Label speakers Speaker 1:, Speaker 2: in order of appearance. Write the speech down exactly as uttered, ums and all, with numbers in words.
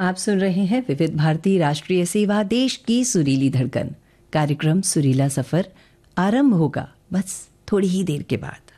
Speaker 1: आप सुन रहे हैं विविध भारती राष्ट्रीय सेवा, देश की सुरीली धड़कन। कार्यक्रम सुरीला सफर आरंभ होगा बस थोड़ी ही देर के बाद।